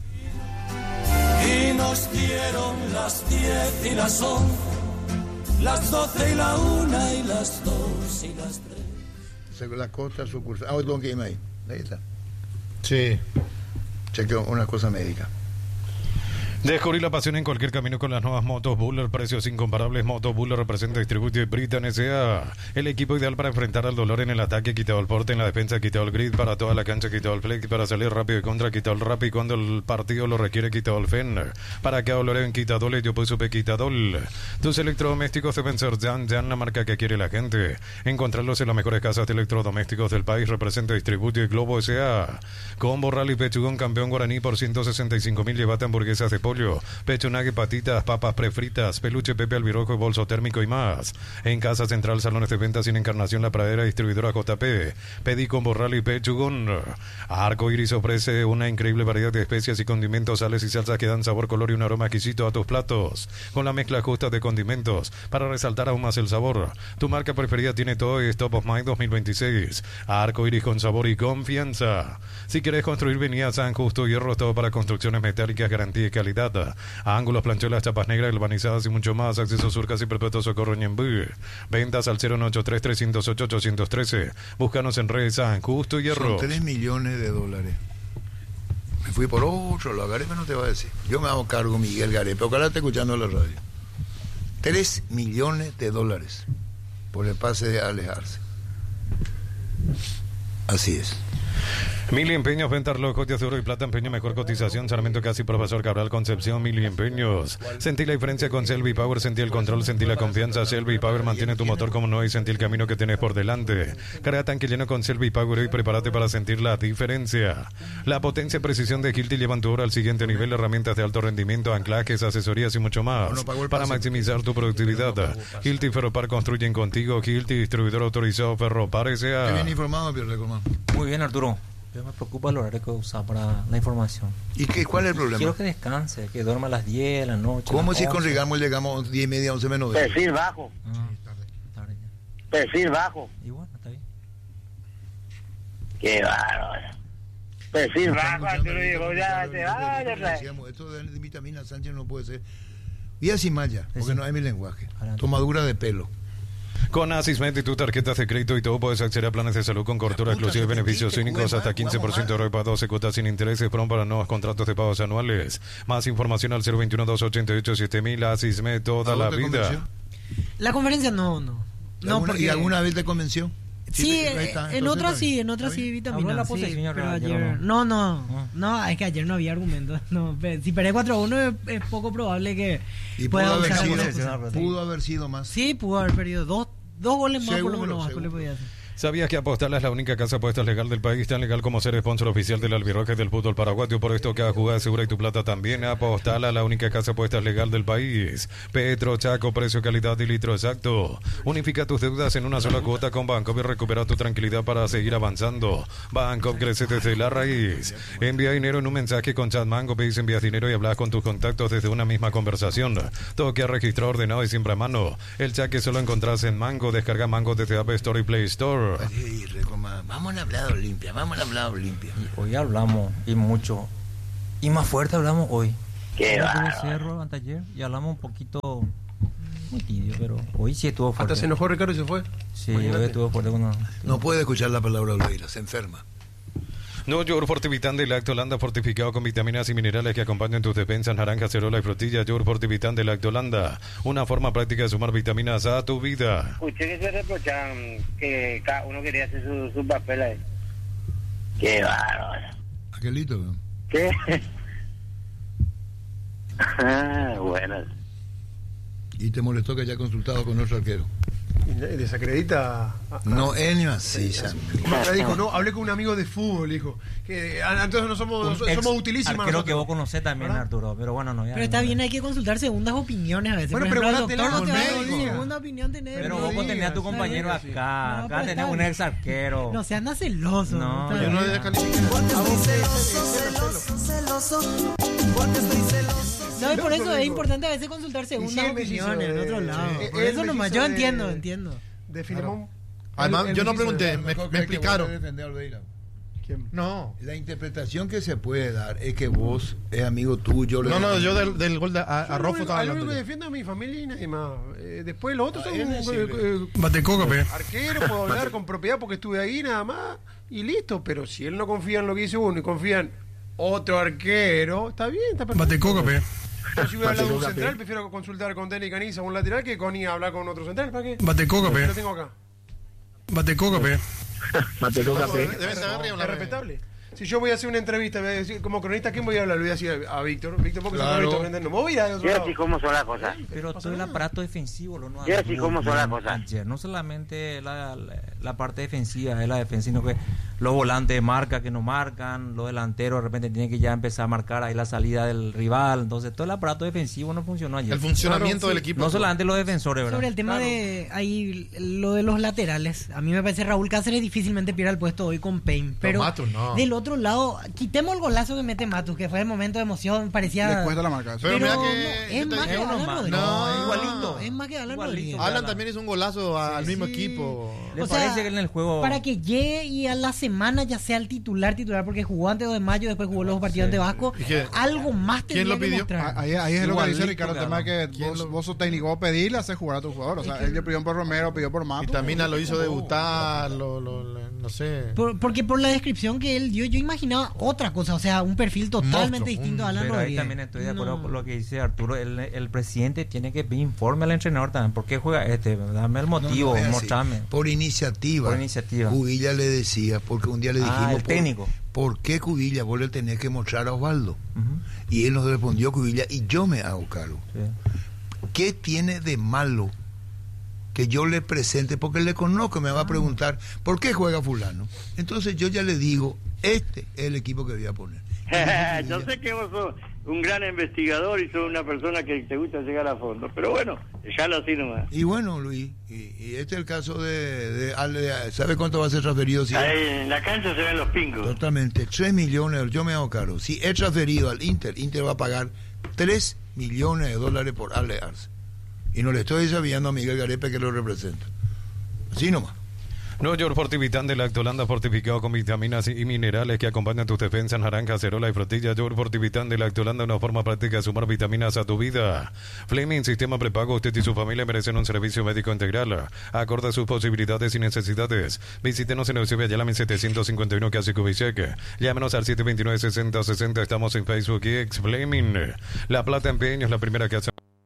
Y nos dieron las diez y las once, las doce y la una y las dos y las tres. La costa sucursal. Ah, Don Game ahí. Ahí está. Sí. Chequeo una cosa médica. Descubrí la pasión en cualquier camino con las nuevas motos Buller, precios incomparables. Motos Buller representa Distribuye Britain S A, el equipo ideal para enfrentar al dolor en el ataque, quitado el porte, en la defensa, quitado el grid, para toda la cancha, quitado el flex, para salir rápido y contra, quitado el rap, y cuando el partido lo requiere, quitado el fen, para que doloren, quitadole, yo pues supe quitadol. Tus electrodomésticos deben ser Jan Jan, la marca que quiere la gente. Encontrarlos en las mejores casas de electrodomésticos del país. Representa Distribuye Globo S A. Combo Rally Pechugón, campeón guaraní por ciento sesenta y cinco mil. Llévate hamburguesas de pollo, pechonague, patitas, papas prefritas, peluche, pepe albirrojo, bolso térmico y más. En Casa Central, salones de ventas sin Encarnación, La Pradera, distribuidora J P. Pedí Combo Rally Pechugón. Arco Iris ofrece una increíble variedad de especias y condimentos, sales y salsas que dan sabor, color y un aroma exquisito a tus platos, con la mezcla justa de condimentos para resaltar aún más el sabor. Tu marca preferida tiene todo y es Top of Mind dos mil veintiséis. Arco Iris, con sabor y confianza. Si quieres construir, venía a San Justo Hierro, todo para construcciones metálicas, garantía y calidad. Ángulos, planchuelas, chapas negras, galvanizadas y mucho más. Acceso Sur, Casi Perpetuo Socorro Ñembú. Ventas al cero nueve ocho tres, tres cero ocho, ocho uno tres. Búscanos en redes San Justo Hierro. Son tres millones de dólares. Me fui por otro lado. Garepe no te va a decir. Yo me hago cargo, Miguel Garepe. Ojalá esté escuchando la radio. tres millones de dólares por el pase de alejarse. Así es. Mili Empeños, venta reloj, joyas de oro y plata, empeño, mejor cotización. Sarmiento Casi, Profesor Cabral, Concepción. Mili Empeños. Sentí la diferencia con Selby Power, sentí el control, sentí la confianza. Selby Power mantiene tu motor como no y sentí el camino que tienes por delante. Carga tanque lleno con Selby Power y prepárate para sentir la diferencia. La potencia y precisión de Hilti llevan tu obra al siguiente nivel. Herramientas de alto rendimiento, anclajes, asesorías y mucho más para maximizar tu productividad. Hilti Ferropar, construyen contigo. Hilti, distribuidor autorizado Ferropar S A. Estoy bien informado, Pierre Recomán. Muy bien, Arturo. Yo me preocupa el horario que usa para la información. ¿Y qué, cuál es el problema? Quiero que descanse, que duerma a las diez de la noche. ¿Cómo las si once? con Rigamo llegamos diez y media, once menos veinte? Perfil bajo. Ah, tarde ya. Perfil bajo. Y bueno, está bien. Qué bárbaro. Pues sí, Rafa, te lo digo, ya te vas. Decíamos, esto de vitamina Sánchez no puede ser. Vía sin malla, porque no hay mi lenguaje. Tomadura de pelo. Con Asismed y tu tarjeta de crédito y todo puedes acceder a planes de salud con cobertura exclusiva y beneficios cínicos hasta quince por ciento de repago, doce cuotas sin intereses, pronto para nuevos contratos de pagos anuales. Más información al cero veintiuno, doscientos ochenta y ocho, siete mil. Asismed toda la vida. La conferencia no, no. no ¿Y, porque... ¿Y alguna vez te convenció? Sí, sí está, en otras sí, en otras sí, vitaminas. Sí, sí, pero ayer, no, no, no, no, es que ayer no había argumentos. No, si perdés cuatro a uno es, es poco probable que y pueda haber, sido, pudo haber sido más. Sí, pudo haber perdido dos, dos goles más, seguro, por lo menos Vasco le podía hacer. ¿Sabías que Apostal es la única casa de apuestas legal del país, tan legal como ser sponsor oficial del albirroje del fútbol paraguayo? Por esto, cada jugada segura y tu plata también. Apostal es la única casa de apuestas legal del país. Petro, Chaco, precio, calidad y litro exacto. Unifica tus deudas en una sola cuota con Bancopp y recupera tu tranquilidad para seguir avanzando. Bancopp crece desde la raíz. Envía dinero en un mensaje con Chat Mango, pedís, envías dinero y hablas con tus contactos desde una misma conversación. Toque a registrar ordenado y siempre a mano. El chat que solo encontrás en Mango. Descarga Mango desde App Store y Play Store. Vamos a hablar de Olimpia, vamos a hablar de Olimpia. Hoy hablamos y mucho. Y más fuerte hablamos hoy. Qué bárbaro. Cerro anteayer y hablamos un poquito muy tibio, pero hoy sí estuvo fuerte. Hasta se enojó Ricardo y se fue. Sí, Imagínate. Hoy estuvo fuerte. Cuando... No puede escuchar la palabra Olveira, se enferma. No, yogur Fortivitán de Lactolanda fortificado con vitaminas y minerales que acompañan tus defensas, naranja, cerola y frutilla. Yogur Fortivitán de Lactolanda, una forma práctica de sumar vitaminas a tu vida. Escuché que se reprochan que cada uno quería hacer su, su papel ahí. Qué bárbaro. Aquelito, ¿no? ¿Qué? Ah, bueno. ¿Y te molestó que haya consultado con otro arquero? Y desacredita a, a, no él así me dijo no hablé con un amigo de fútbol dijo que entonces no somos un somos utilísimos creo que vos conocés también, ¿verdad? Arturo, pero bueno no ya pero está no, bien hay que consultar segundas opiniones a veces. Bueno, pero el doctor no te va a decir segunda opinión tenés, pero vos no tenés a tu compañero no, acá no, acá tenés un ex arquero no se anda celoso no yo no descalifico porque estoy celoso celoso celoso porque estoy celoso. No, y por eso es importante a veces consultar segundas opiniones en otro lado. Por eso nomás, yo entiendo, entiendo. De Filemón. Además, yo no pregunté, me, me explicaron. ¿Quién? No. La interpretación que se puede dar es que vos es amigo tuyo. No, no, yo del, del gol de a, a Rofo estaba hablando. Yo me defiendo a mi familia y nadie más. Eh, después los otros son eh, Batecoca, pe. Arquero, puedo hablar con propiedad porque estuve ahí nada más y listo. Pero si él no confía en lo que dice uno y confía en otro arquero, está bien, está perfecto. Batecoca, pe. Yo si voy a hablar de un central, prefiero consultar con Denny Caniza, un lateral, que con I a hablar con otro central. ¿Para qué? Batecoca, pe. Lo tengo acá. Batecoca, pe. Batecoca, pe. Debe ser es respetable. Si yo voy a hacer una entrevista, voy a decir, como cronista, ¿quién voy a hablar? Le voy a decir a, a Víctor. Víctor, ¿por qué claro. se no voy a ir a otro Yo lado? así cómo son las cosas. Pero todo el aparato defensivo lo no Yo así cómo son las cosas. Ayer, no solamente la, la, la parte defensiva, es la defensa, sino que los volantes de marca que no marcan, los delanteros de repente tienen que ya empezar a marcar ahí la salida del rival. Entonces todo el aparato defensivo no funcionó ayer. El funcionamiento claro, del sí. equipo. No solamente los defensores, ¿verdad? Sobre el tema claro. de ahí lo de los laterales, a mí me parece Raúl Cáceres difícilmente pierde el puesto hoy con Payne. Pero no, Matus, no. Del otro lado, quitemos el golazo que mete Matus, que fue el momento de emoción, parecía. Le cuesta la marca. Pero, pero mira no, que es más que Alan Rodríguez. No, igualito. Es más que Alan Rodríguez. Alan también hizo un golazo al sí, mismo sí. equipo. ¿Le o parece sea, que en el juego para que llegue y a la semana ya sea el titular titular porque jugó antes de mayo, después jugó los partidos sí. ante Vasco, algo más tenía ¿Quién lo pidió? Que mostrar. Ahí, ahí es lo que dice Ricardo, el tema que vos, lo... vos sos técnico, vos pedirle hacer jugar a tu jugador. O sea, él le pidió por Romero, pidió por Mato. Y Tamina lo hizo debutar, lo, lo, lo, no sé. Por, porque por la descripción que él dio, yo imaginaba otra cosa, o sea, un perfil totalmente Monstruo, distinto un, a Alan pero Rodríguez. Ahí también estoy de acuerdo no. con lo que dice Arturo. El, el presidente tiene que pedir informe al entrenador también. ¿Por qué juega este? Dame el motivo, no, no mostrame. Por iniciativa. Por iniciativa. Cubilla le decía, porque un día le dijimos. Ah, el técnico. ¿Por qué Cubilla vos le tenés que mostrar a Osvaldo? Uh-huh. Y él nos respondió, Cubilla, y yo me hago cargo. Sí. ¿Qué tiene de malo que yo le presente? Porque le conozco, me va a preguntar, ¿por qué juega fulano? Entonces yo ya le digo, este es el equipo que voy a poner. Yo sé que vos sos un gran investigador y sos una persona que te gusta llegar a fondo, pero bueno, déjalo así nomás. Y bueno, Luis, y, y este es el caso de, de, de ¿sabe cuánto va a ser transferido? Si Ahí en la cancha se ven los pingos. Totalmente, tres millones, yo me hago caro. Si es transferido al Inter, Inter va a pagar tres millones de dólares por Ale Arce. Y no le estoy desafiando a Miguel Garepe que lo representa. Así nomás. Nueva York Fortivitán de Lactolanda, fortificado con vitaminas y minerales que acompañan tus defensas, naranja, acerola y frutilla. York Fortivitán de Lactolanda, una forma práctica de sumar vitaminas a tu vida. Fleming, sistema prepago. Usted y su familia merecen un servicio médico integral, acorde a sus posibilidades y necesidades. Visítenos en Eusebio Ayala, mil setecientos cincuenta y uno, casi Cubiseque. Llámenos al siete dos nueve, seis cero seis cero. Estamos en Facebook y X. Fleming, La Plata Empeños, la primera que hace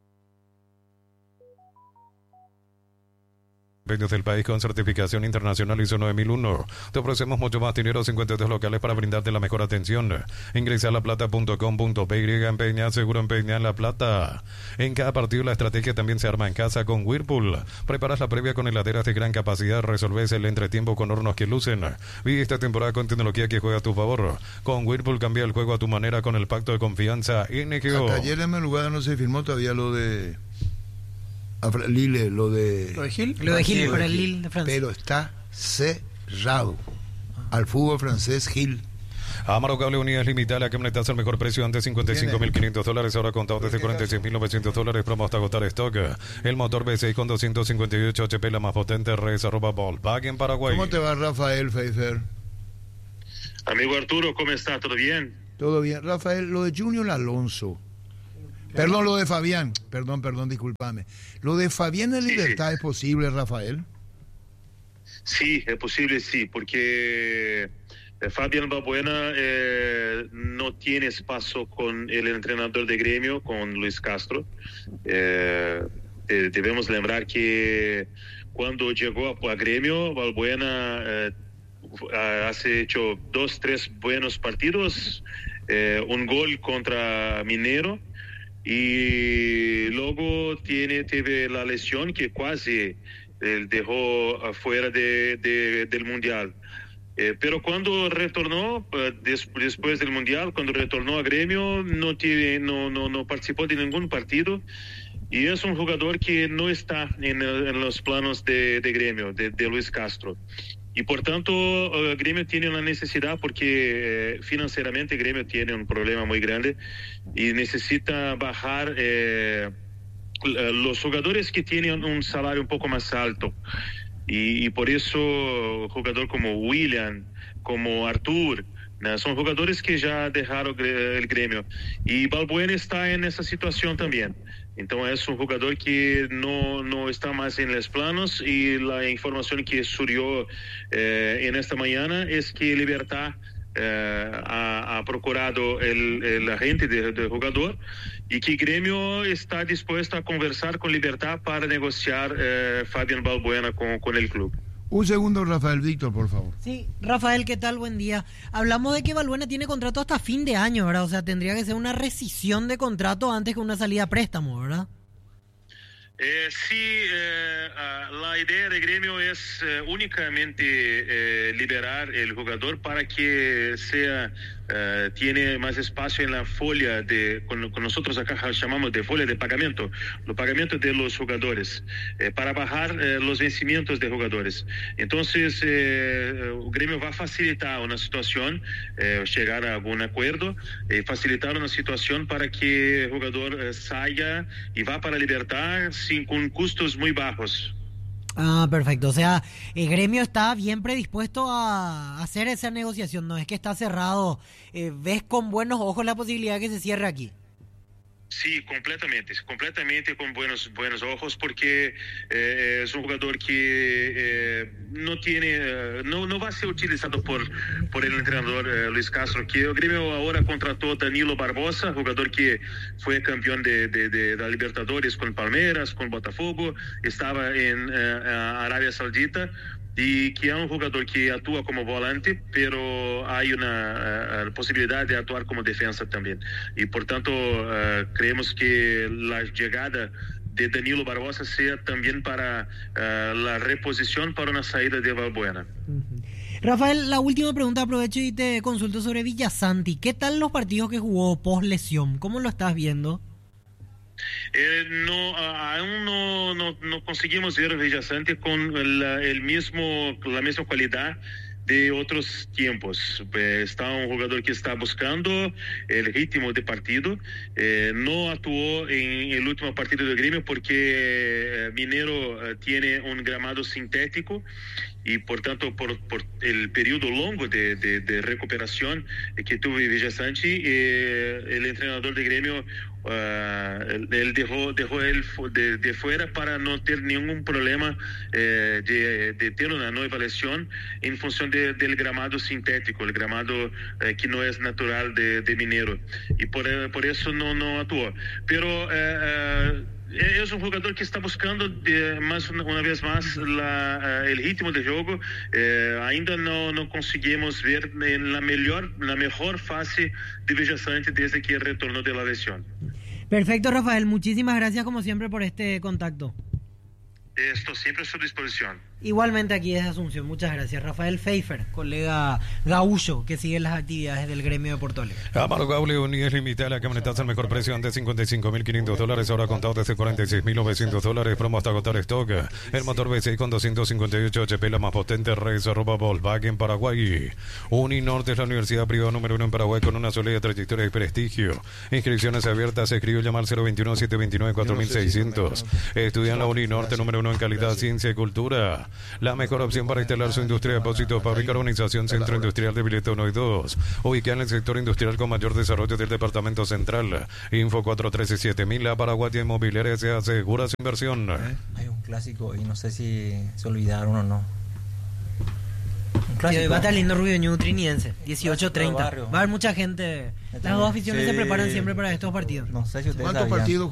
del país con certificación internacional I S O nueve mil uno. Te ofrecemos mucho más dinero, cincuenta y dos locales para brindarte la mejor atención. Ingresa a laplata punto com punto pe y empeña, seguro empeña en La Plata. En cada partido la estrategia también se arma en casa con Whirlpool. Preparas la previa con heladeras de gran capacidad, resolves el entretiempo con hornos que lucen. Vive esta temporada con tecnología que juega a tu favor. Con Whirlpool cambia el juego a tu manera con el pacto de confianza N G O. Hasta ayer en el lugar no se firmó todavía lo de Lille, lo de... ¿Lo de Gil? Lo de Gil, para el Lille de Francia. Pero está cerrado al fútbol francés Gil. Amaro Cable Unidades Limitada, la camioneta al mejor precio, antes cincuenta y cinco mil quinientos dólares, ahora contado desde cuarenta y seis mil novecientos dólares, promo hasta agotar stock. El motor V seis con doscientos cincuenta y ocho H P, la más potente, res arroba Volkswagen Paraguay. ¿Cómo te va, Rafael Pfeiffer? Amigo Arturo, ¿cómo está? ¿Todo bien? Todo bien. Rafael, lo de Junior Alonso. Perdón, lo de Fabián. Perdón, perdón, discúlpame. ¿Lo de Fabián en Libertad sí, sí. es posible, Rafael? Sí, es posible, sí, porque Fabián Balbuena eh, no tiene espacio con el entrenador de Gremio, con Luis Castro. Eh, eh, debemos lembrar que cuando llegó a, a Gremio, Balbuena eh, ha hecho dos, tres buenos partidos, eh, un gol contra Minero, y luego tiene tuve la lesión que casi eh, dejó afuera de, de, del Mundial. Eh, pero cuando retornó, eh, des, después del Mundial, cuando retornó a Gremio, no, tiene, no, no, no participó de ningún partido. Y es un jugador que no está en, en los planos de, de Gremio, de, de Luis Castro. Y por tanto, uh, Gremio tiene una necesidad porque eh, financieramente Gremio tiene un problema muy grande y necesita bajar eh, los jugadores que tienen un salario un poco más alto. Y, y por eso jugador como William, como Artur, ¿no? Son jugadores que ya dejaron el Gremio. Y Balbuena está en esa situación también. Entonces es un jugador que no, no está más en los planos, y la información que surgió eh, en esta mañana es que Libertad eh, ha, ha procurado el, el agente del de jugador, y que Gremio está dispuesto a conversar con Libertad para negociar eh, Fabián Balbuena con, con el club. Un segundo, Rafael Víctor, por favor. Sí, Rafael, ¿qué tal? Buen día. Hablamos de que Balbuena tiene contrato hasta fin de año, ¿verdad? O sea, tendría que ser una rescisión de contrato antes que una salida a préstamo, ¿verdad? Eh, sí, eh, uh, la idea de Gremio es eh, únicamente eh, liberar el jugador para que sea eh, tiene más espacio en la folia de, con, con nosotros acá llamamos de folia de pagamento, los pagamentos de los jugadores, eh, para bajar eh, los vencimientos de jugadores. Entonces, eh, el Gremio va a facilitar una situación, eh, llegar a algún acuerdo, eh, facilitar una situación para que el jugador eh, salga y va para Libertad sin, con costos muy bajos. Ah, perfecto. O sea, el Gremio está bien predispuesto a hacer esa negociación. No es que está cerrado. Eh, ¿Ves con buenos ojos la posibilidad de que se cierre aquí? Sí, completamente, completamente con buenos buenos ojos, porque eh, es un jugador que eh, no tiene, eh, no, no va a ser utilizado por, por el entrenador eh, Luis Castro, que el Gremio ahora contrató a Danilo Barbosa, jugador que fue campeón de, de, de, de Libertadores con Palmeiras, con Botafogo, estaba en eh, Arabia Saudita, y que es un jugador que actúa como volante, pero hay una uh, posibilidad de actuar como defensa también. Y por tanto, uh, creemos que la llegada de Danilo Barbosa sea también para uh, la reposición para una salida de Balbuena. Uh-huh. Rafael, la última pregunta, aprovecho y te consulto sobre Villasanti. ¿Qué tal los partidos que jugó post lesión? ¿Cómo lo estás viendo? Eh, no, aún no, no, no conseguimos ver a Villasanti con la, el mismo, la misma calidad de otros tiempos. Eh, está un jugador que está buscando el ritmo de partido. Eh, no actuó en el último partido del Gremio porque eh, Minero eh, tiene un gramado sintético y por tanto por, por el periodo longo de, de, de recuperación que tuvo Villasanti, eh, el entrenador de Gremio Uh, él, él dejó, dejó él de, de fuera para no tener ningún problema eh, de, de tener una nueva lesión en función de, del gramado sintético, el gramado eh, que no es natural de, de Minero, y por, por eso no, no actuó. Pero eh, eh, es un jugador que está buscando de, más una, una vez más la, uh, el ritmo de juego. Eh, ainda no, no conseguimos ver en la mejor, la mejor fase de Villasanti desde que retornó de la lesión. Perfecto, Rafael, muchísimas gracias como siempre por este contacto. Estoy siempre a su disposición. Igualmente aquí desde Asunción, muchas gracias. Rafael Pfeiffer, colega gaúcho que sigue las actividades del Gremio de Porto Alegre. Amaro Gaule, Unidad Limitada, la camioneta al mejor precio antes cincuenta y cinco mil quinientos dólares, ahora contado desde cuarenta y seis mil novecientos dólares, promo hasta agotar stock. El motor V seis con doscientos cincuenta y ocho H P, la más potente, Race arroba Volkswagen Paraguay. Uninorte es la universidad privada número uno en Paraguay con una sólida trayectoria y prestigio. Inscripciones abiertas, se escribe llamar cero veintiuno, setecientos veintinueve, cuatro mil seiscientos. Estudia en la Uninorte número uno en calidad, ciencia y cultura. La mejor opción para instalar su industria de depósitos, fábrica, urbanización, centro industrial de Vileta uno y dos. Ubicada en el sector industrial con mayor desarrollo del departamento central. Info cuatro uno tres siete mil. La Paraguaya Inmobiliaria se asegura su inversión. Hay un clásico y no sé si se olvidaron o no. Un Sí, hoy va a estar lindo Rubio Ñu Triniense, dieciocho treinta. Barrio. Va a haber mucha gente. Las dos aficiones Sí. se preparan siempre para estos partidos. No sé si ustedes ¿Cuántos sabían. partidos